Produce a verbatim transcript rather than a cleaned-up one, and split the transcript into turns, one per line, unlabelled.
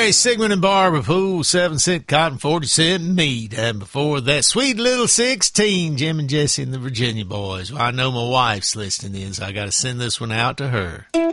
Mary, Sigmund, and Barbara Poole, seven cent cotton, forty cent meat. And before that, sweet little sixteen, Jim and Jesse and the Virginia Boys. Well, I know my wife's listening in, so I got to send this one out to her.